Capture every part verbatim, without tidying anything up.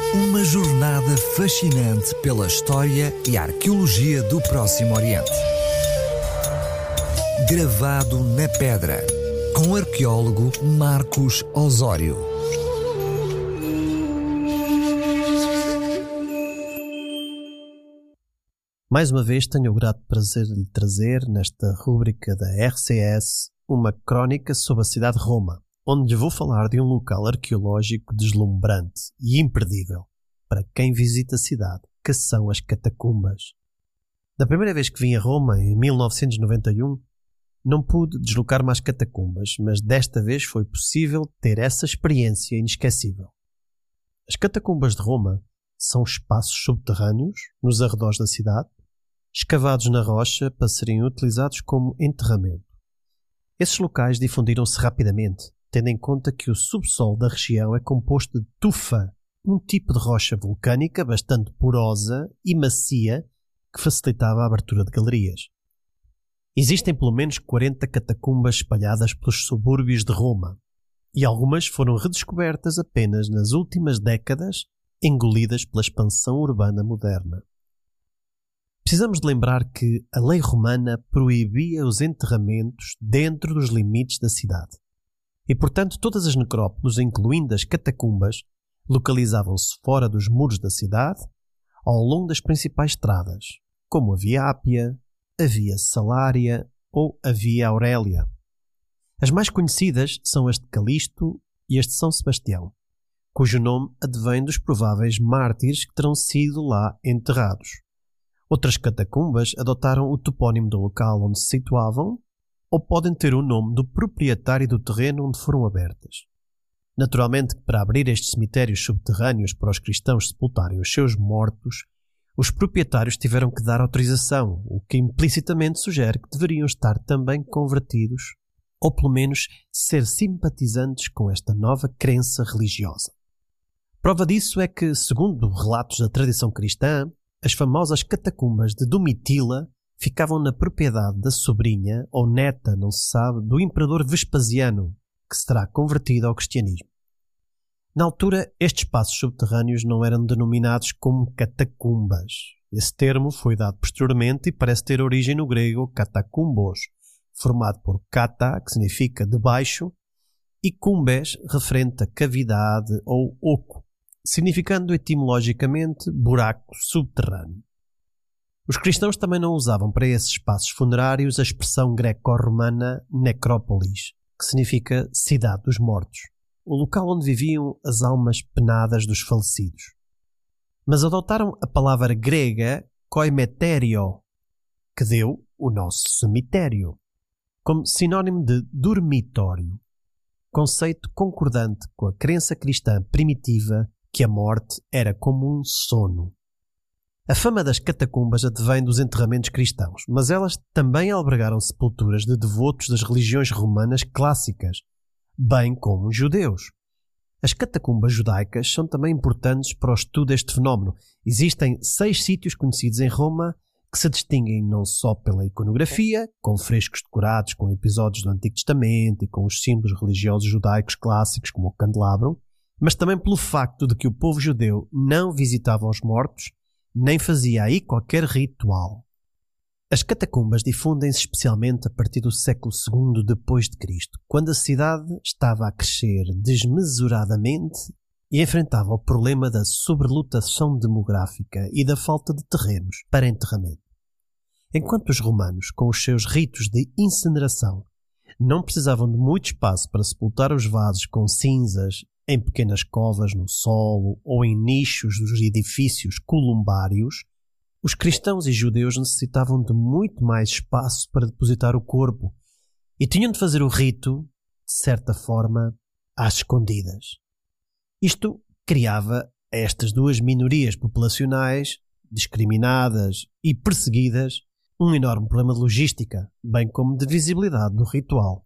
Uma jornada fascinante pela história e arqueologia do Próximo Oriente. Gravado na pedra, com o arqueólogo Marcos Osório. Mais uma vez tenho o grato prazer de lhe trazer, nesta rúbrica da R C S, uma crónica sobre a cidade de Roma, onde lhe vou falar de um local arqueológico deslumbrante e imperdível para quem visita a cidade, que são as catacumbas. Da primeira vez que vim a Roma, em mil novecentos e noventa e um, não pude deslocar-me às catacumbas, mas desta vez foi possível ter essa experiência inesquecível. As catacumbas de Roma são espaços subterrâneos, nos arredores da cidade, escavados na rocha para serem utilizados como enterramento. Esses locais difundiram-se rapidamente, tendo em conta que o subsolo da região é composto de tufa, um tipo de rocha vulcânica bastante porosa e macia que facilitava a abertura de galerias. Existem pelo menos quarenta catacumbas espalhadas pelos subúrbios de Roma, e algumas foram redescobertas apenas nas últimas décadas, engolidas pela expansão urbana moderna. Precisamos de lembrar que a lei romana proibia os enterramentos dentro dos limites da cidade. E, portanto, todas as necrópolis, incluindo as catacumbas, localizavam-se fora dos muros da cidade, ao longo das principais estradas, como a Via Ápia, a Via Salária ou a Via Aurélia. As mais conhecidas são as de Calisto e as de São Sebastião, cujo nome advém dos prováveis mártires que terão sido lá enterrados. Outras catacumbas adotaram o topónimo do local onde se situavam, ou podem ter o nome do proprietário do terreno onde foram abertas. Naturalmente, para abrir estes cemitérios subterrâneos para os cristãos sepultarem os seus mortos, os proprietários tiveram que dar autorização, o que implicitamente sugere que deveriam estar também convertidos, ou pelo menos ser simpatizantes com esta nova crença religiosa. Prova disso é que, segundo relatos da tradição cristã, as famosas catacumbas de Domitila ficavam na propriedade da sobrinha, ou neta, não se sabe, do imperador Vespasiano, que se terá convertido ao cristianismo. Na altura, estes espaços subterrâneos não eram denominados como catacumbas. Esse termo foi dado posteriormente e parece ter origem no grego katakumbos, formado por kata, que significa debaixo, e kumbes, referente a cavidade ou oco, significando etimologicamente buraco subterrâneo. Os cristãos também não usavam para esses espaços funerários a expressão greco-romana necrópolis, que significa cidade dos mortos, o local onde viviam as almas penadas dos falecidos. Mas adotaram a palavra grega koimeterio, que deu o nosso cemitério, como sinónimo de dormitório, conceito concordante com a crença cristã primitiva que a morte era como um sono. A fama das catacumbas advém dos enterramentos cristãos, mas elas também albergaram sepulturas de devotos das religiões romanas clássicas, bem como judeus. As catacumbas judaicas são também importantes para o estudo deste fenómeno. Existem seis sítios conhecidos em Roma que se distinguem não só pela iconografia, com frescos decorados com episódios do Antigo Testamento e com os símbolos religiosos judaicos clássicos como o candelabro, mas também pelo facto de que o povo judeu não visitava os mortos, nem fazia aí qualquer ritual. As catacumbas difundem-se especialmente a partir do século segundo depois de Cristo, quando a cidade estava a crescer desmesuradamente e enfrentava o problema da sobrelotação demográfica e da falta de terrenos para enterramento. Enquanto os romanos, com os seus ritos de incineração, não precisavam de muito espaço para sepultar os vasos com cinzas em pequenas covas no solo ou em nichos dos edifícios columbários, os cristãos e judeus necessitavam de muito mais espaço para depositar o corpo e tinham de fazer o rito, de certa forma, às escondidas. Isto criava a estas duas minorias populacionais, discriminadas e perseguidas, um enorme problema de logística, bem como de visibilidade do ritual.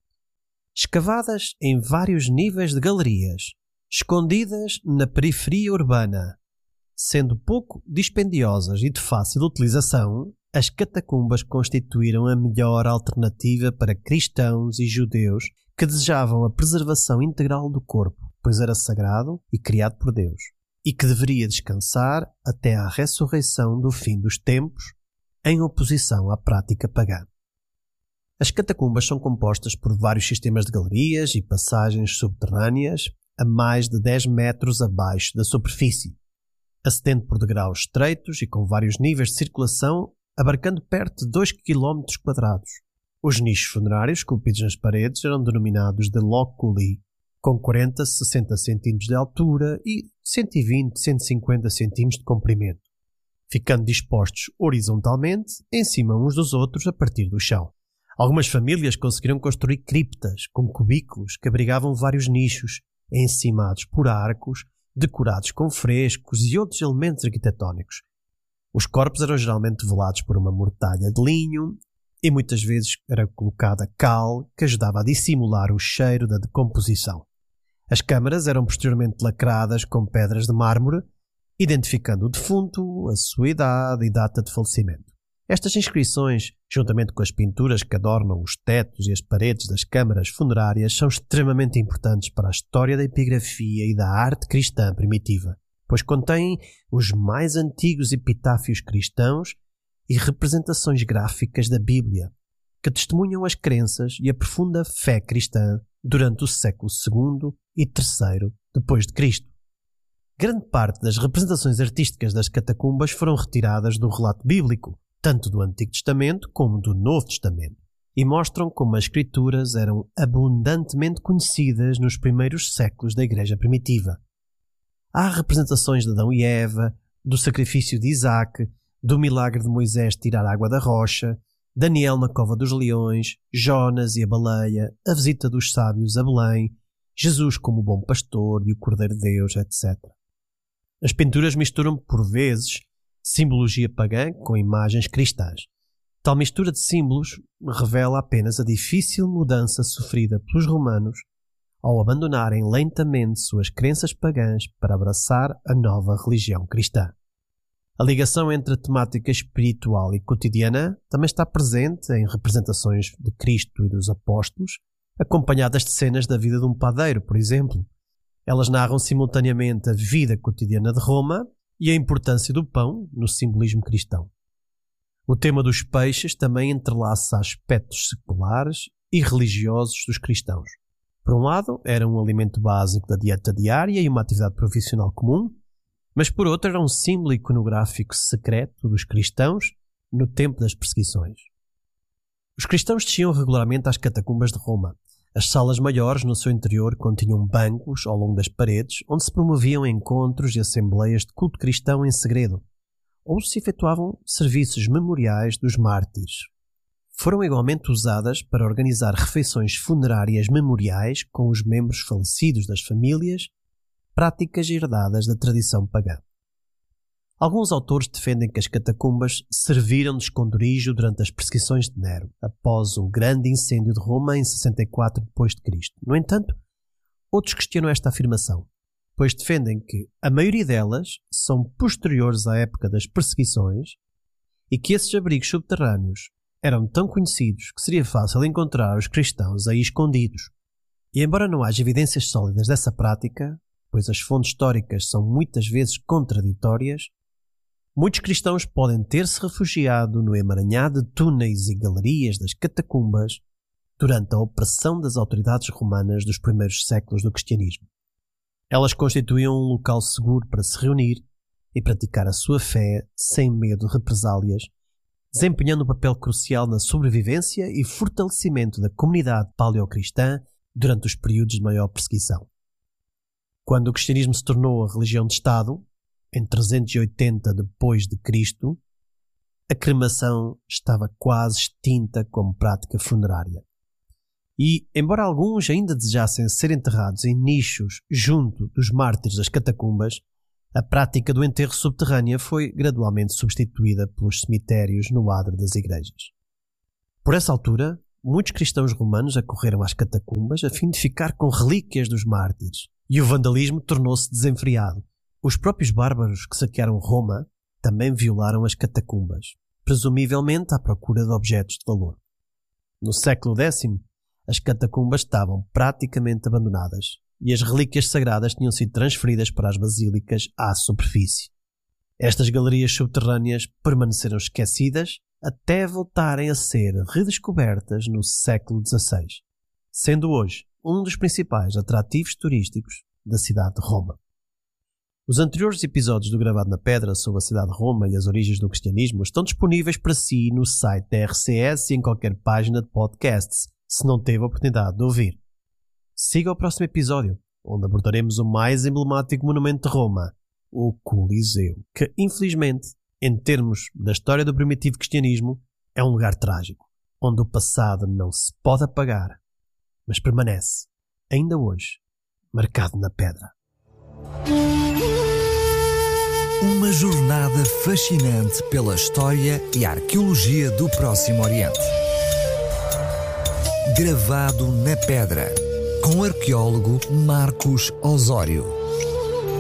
Escavadas em vários níveis de galerias, escondidas na periferia urbana, sendo pouco dispendiosas e de fácil utilização, as catacumbas constituíram a melhor alternativa para cristãos e judeus que desejavam a preservação integral do corpo, pois era sagrado e criado por Deus. e que deveria descansar até à ressurreição do fim dos tempos, em oposição à prática pagã. As catacumbas são compostas por vários sistemas de galerias e passagens subterrâneas a mais de dez metros abaixo da superfície, acedendo por degraus estreitos e com vários níveis de circulação, abarcando perto de dois quilómetros quadrados. Os nichos funerários esculpidos nas paredes eram denominados de loculi, com quarenta a sessenta centímetros de altura e cento e vinte a cento e cinquenta centímetros de comprimento, ficando dispostos horizontalmente em cima uns dos outros a partir do chão. Algumas famílias conseguiram construir criptas com cubículos que abrigavam vários nichos, encimados por arcos, decorados com frescos e outros elementos arquitetónicos. Os corpos eram geralmente velados por uma mortalha de linho e muitas vezes era colocada cal que ajudava a dissimular o cheiro da decomposição. As câmaras eram posteriormente lacradas com pedras de mármore, identificando o defunto, a sua idade e data de falecimento. Estas inscrições, juntamente com as pinturas que adornam os tetos e as paredes das câmaras funerárias, são extremamente importantes para a história da epigrafia e da arte cristã primitiva, pois contêm os mais antigos epitáfios cristãos e representações gráficas da Bíblia, que testemunham as crenças e a profunda fé cristã durante o século segundo e terceiro depois de Cristo. Grande parte das representações artísticas das catacumbas foram retiradas do relato bíblico, tanto do Antigo Testamento como do Novo Testamento, e mostram como as Escrituras eram abundantemente conhecidas nos primeiros séculos da Igreja primitiva. Há representações de Adão e Eva, do sacrifício de Isaac, do milagre de Moisés tirar água da rocha, Daniel na cova dos leões, Jonas e a baleia, a visita dos sábios a Belém, Jesus como o bom pastor e o Cordeiro de Deus, etcétera. As pinturas misturam, por vezes, simbologia pagã com imagens cristãs. Tal mistura de símbolos revela apenas a difícil mudança sofrida pelos romanos ao abandonarem lentamente suas crenças pagãs para abraçar a nova religião cristã. A ligação entre a temática espiritual e cotidiana também está presente em representações de Cristo e dos apóstolos, acompanhadas de cenas da vida de um padeiro, por exemplo. Elas narram simultaneamente a vida cotidiana de Roma e a importância do pão no simbolismo cristão. O tema dos peixes também entrelaça aspectos seculares e religiosos dos cristãos. Por um lado, era um alimento básico da dieta diária e uma atividade profissional comum, mas por outro era um símbolo iconográfico secreto dos cristãos no tempo das perseguições. Os cristãos desciam regularmente às catacumbas de Roma. As salas maiores no seu interior continham bancos ao longo das paredes onde se promoviam encontros e assembleias de culto cristão em segredo, ou se efetuavam serviços memoriais dos mártires. Foram igualmente usadas para organizar refeições funerárias memoriais com os membros falecidos das famílias, práticas herdadas da tradição pagã. Alguns autores defendem que as catacumbas serviram de esconderijo durante as perseguições de Nero, após o grande incêndio de Roma em sessenta e quatro depois de Cristo. No entanto, outros questionam esta afirmação, pois defendem que a maioria delas são posteriores à época das perseguições e que esses abrigos subterrâneos eram tão conhecidos que seria fácil encontrar os cristãos aí escondidos. E embora não haja evidências sólidas dessa prática, pois as fontes históricas são muitas vezes contraditórias, muitos cristãos podem ter-se refugiado no emaranhado de túneis e galerias das catacumbas durante a opressão das autoridades romanas dos primeiros séculos do cristianismo. Elas constituíam um local seguro para se reunir e praticar a sua fé sem medo de represálias, desempenhando um papel crucial na sobrevivência e fortalecimento da comunidade paleocristã durante os períodos de maior perseguição. Quando o cristianismo se tornou a religião de Estado, em trezentos e oitenta depois de Cristo, a cremação estava quase extinta como prática funerária. E, embora alguns ainda desejassem ser enterrados em nichos junto dos mártires das catacumbas, a prática do enterro subterrâneo foi gradualmente substituída pelos cemitérios no adro das igrejas. Por essa altura, muitos cristãos romanos acorreram às catacumbas a fim de ficar com relíquias dos mártires, e o vandalismo tornou-se desenfreado. Os próprios bárbaros que saquearam Roma também violaram as catacumbas, presumivelmente à procura de objetos de valor. No século décimo, as catacumbas estavam praticamente abandonadas, e as relíquias sagradas tinham sido transferidas para as basílicas à superfície. Estas galerias subterrâneas permaneceram esquecidas até voltarem a ser redescobertas no século dezasseis, sendo hoje um dos principais atrativos turísticos da cidade de Roma. Os anteriores episódios do Gravado na Pedra sobre a cidade de Roma e as origens do cristianismo estão disponíveis para si no site da R C S e em qualquer página de podcasts, se não teve a oportunidade de ouvir. Siga o próximo episódio, onde abordaremos o mais emblemático monumento de Roma, o Coliseu, que infelizmente, em termos da história do primitivo cristianismo, é um lugar trágico, onde o passado não se pode apagar, mas permanece, ainda hoje, marcado na pedra. Uma jornada fascinante pela história e arqueologia do Próximo Oriente. Gravado na Pedra, com o arqueólogo Marcos Osório.